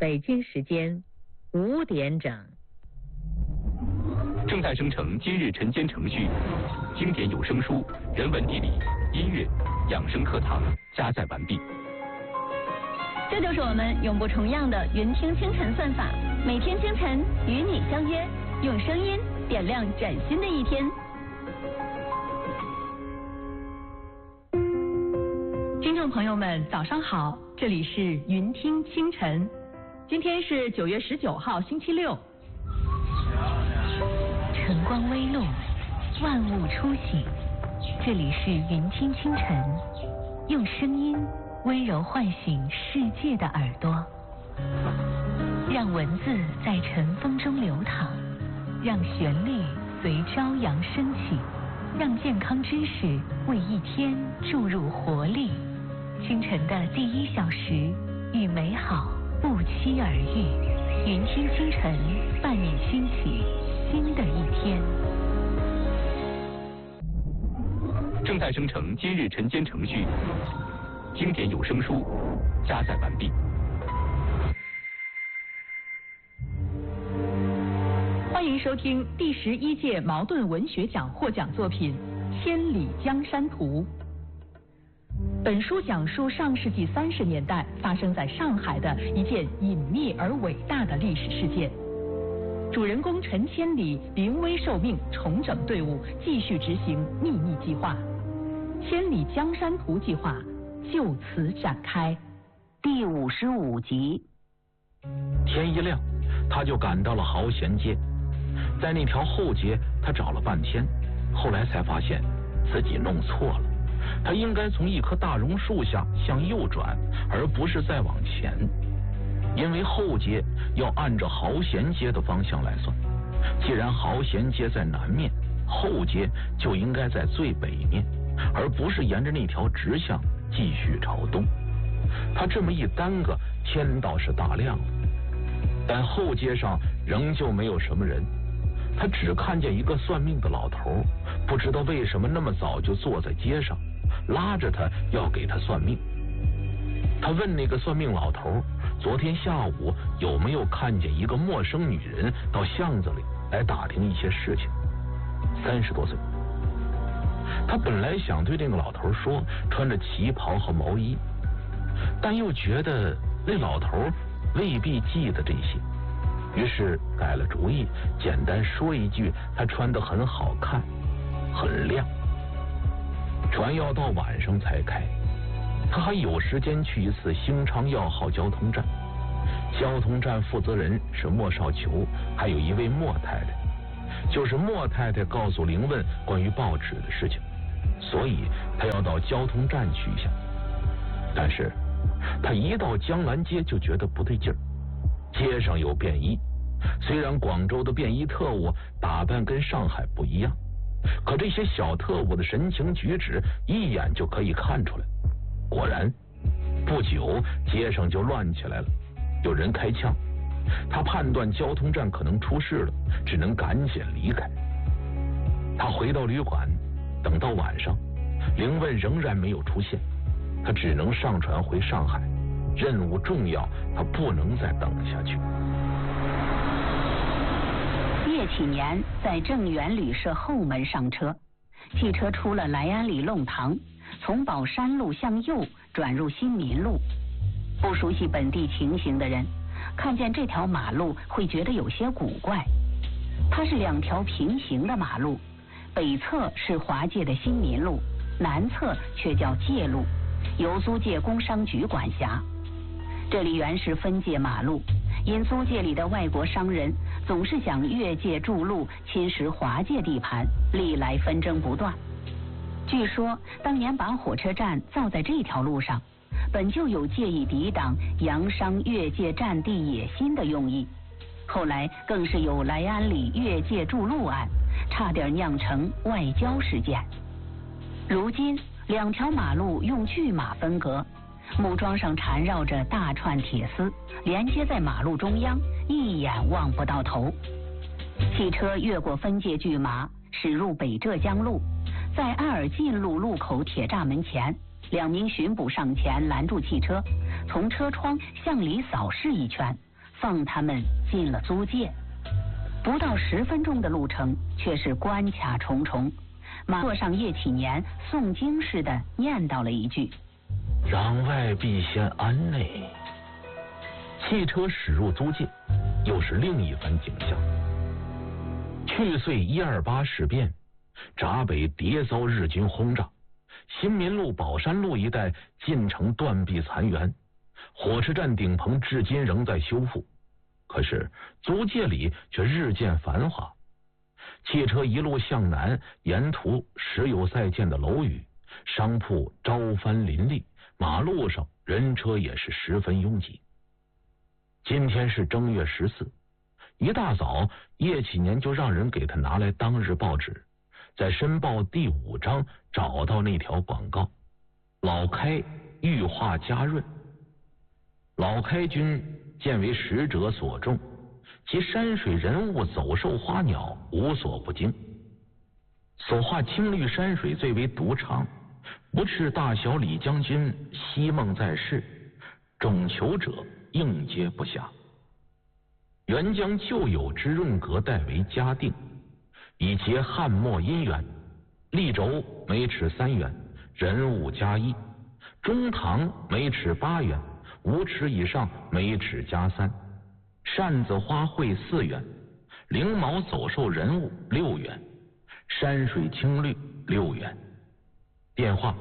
北京时间5点整。 正在生成今日晨间程序，经典有声书、人文地理、音乐、养生课堂加载完毕。 这就是我们永不重样的云听清晨算法，每天清晨与你相约，用声音点亮崭新的一天。 听众朋友们，早上好，这里是云听清晨，今天是9月19号，星期六。 晨光微露，万物初醒，这里是云听清晨，用声音温柔唤醒世界的耳朵，让文字在晨风中流淌，让旋律随朝阳升起，让健康知识为一天注入活力。清晨的第1小时，与美好不期而遇。云听清晨，伴你兴起新的一天。 正在生成今日晨间程序，经典有声书加载完毕。 欢迎收听第11届茅盾文学奖获奖作品《千里江山图》。本书讲述上世纪30年代发生在上海的一件隐秘而伟大的历史事件。主人公陈千里临危受命，重整队伍，继续执行秘密计划。千里江山图计划就此展开。 第55集。 天一亮，他就赶到了豪贤街。在那条后街，他找了半天，后来才发现自己弄错了。他应该从一棵大榕树下向右转，而不是再往前，因为后街要按照豪贤街的方向来算。既然豪贤街在南面，后街就应该在最北面，而不是沿着那条直巷继续朝东。他这么一耽搁，天倒是大亮了，但后街上仍旧没有什么人。他只看见一个算命的老头，不知道为什么那么早就坐在街上，拉着他要给他算命。他问那个算命老头，昨天下午有没有看见一个陌生女人到巷子里来打听一些事情。30多岁。他本来想对那个老头说穿着旗袍和毛衣，但又觉得那老头未必记得这些，于是改了主意，简单说一句他穿得很好看，很亮。船要到晚上才开，他还有时间去一次兴昌1号交通站。交通站负责人是莫少球，还有一位莫太太，就是莫太太告诉凌问关于报纸的事情，所以他要到交通站去一下。但是他一到江南街就觉得不对劲儿，街上有便衣，虽然广州的便衣特务打扮跟上海不一样，可这些小特务的神情举止一眼就可以看出来。果然不久街上就乱起来了，有人开枪。他判断交通站可能出事了，只能赶紧离开。他回到旅馆，等到晚上，凌问仍然没有出现，他只能上船回上海。任务重要，他不能再等下去。 叶启年在正源旅社后门上车，汽车出了莱安里弄堂，从宝山路向右转入新民路。不熟悉本地情形的人看见这条马路会觉得有些古怪。它是2条平行的马路，北侧是华界的新民路，南侧却叫界路，由租界工商局管辖。这里原是分界马路，因租界里的外国商人总是想越界筑路侵蚀华界地盘，历来纷争不断。据说当年把火车站造在这条路上，本就有借以抵挡洋商越界占地野心的用意，后来更是有莱安里越界筑路案，差点酿成外交事件。如今2条马路用巨马分隔，木桩上缠绕着大串铁丝，连接在马路中央，一眼望不到头。汽车越过分界巨马，驶入北浙江路，在埃尔进路路口铁栅门前，2名巡捕上前拦住汽车，从车窗向里扫视一圈， 放他们进了租界。不到10分钟的路程，却是关卡重重。马座上叶启年诵经似的念叨了一句：“ 攘外必先安内。”汽车驶入租界，又是另一番景象。去岁128事变，闸北迭遭日军轰炸，新民路、宝山路一带进城断壁残垣，火车站顶棚至今仍在修复。可是租界里却日渐繁华，汽车一路向南，沿途时有再见的楼宇，商铺招帆林立，马路上人车也是十分拥挤。今天是正月14，一大早叶启年就让人给他拿来当日报纸，在申报第5章找到那条广告：老开玉化加润。老开军见为使者所重，其山水人物、走兽花鸟无所不精。所画青绿山水最为独长，不啻大小李将军昔梦在世，种求者应接不暇。原将旧有之润格代为嘉定，以结汉末姻缘。立轴每尺3元，人物加1；中堂每尺8元，5尺以上每尺加3；扇子花卉4元，翎毛走兽人物6元，山水青绿6元。电话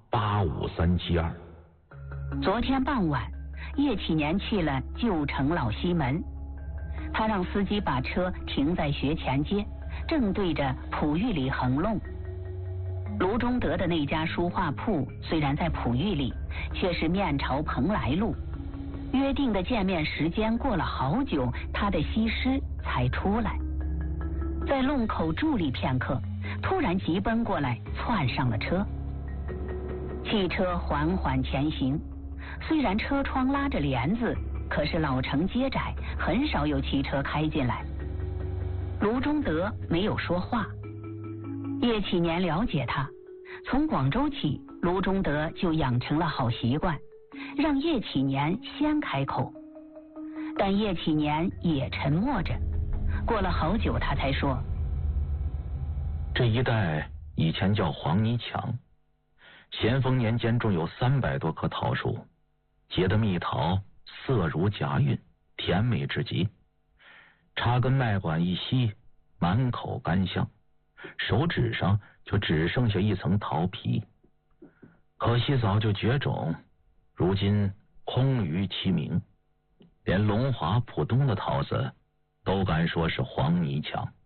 85372。 昨天傍晚，叶启年去了旧城老西门，他让司机把车停在学前街，正对着璞玉里横弄。卢中德的那家书画铺虽然在璞玉里，却是面朝蓬莱路。约定的见面时间过了好久，他的西施才出来，在弄口伫立片刻，突然急奔过来，窜上了车。汽车缓缓前行，虽然车窗拉着帘子，可是老城街窄，很少有汽车开进来。卢中德没有说话。叶启年了解他，从广州起，卢中德就养成了好习惯，让叶启年先开口。但叶启年也沉默着，过了好久，他才说：“ 这一带以前叫黄泥墙，咸丰年间种有300多棵桃树，结的蜜桃色如佳韵，甜美至极。插根麦管一吸，满口甘香，手指上就只剩下一层桃皮。可惜早就绝种，如今空余其名，连龙华浦东的桃子都敢说是黄泥墙。”